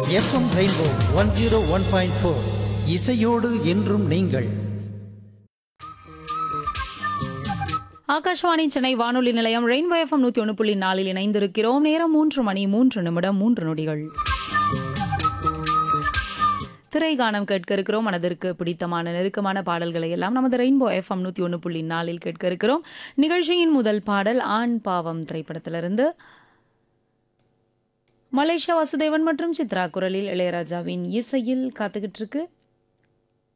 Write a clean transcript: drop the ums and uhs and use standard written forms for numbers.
FM rainbow 101.4 இசையோடு என்றும் நீங்கள். ஆகாஷவாணி சென்னை வானொலி நிலையம் ரெயின்போ எஃப்எம் 101.4 இணைந்திருக்கிறோம். நேரம் 3 மணி 3 நிமிடம் 3 நொடிகள். திரைகானம் கேட்க இருக்கிறோம். மனதிற்கு பிடித்தமான நெருக்கமான பாடல்களை எல்லாம் நமது ரெயின்போ எஃப்எம் 101.4 கேட்க இருக்கிறோம். நிகழ்ச்சியின் முதல் பாடல் ஆண் பாவம் திரைப்படத்திலிருந்து மலேசியா வாசுதேவன் மற்றும் சித்ரா குரலில் இளையராஜாவின் இசையில் காத்துக்கிட்டு இருக்கு.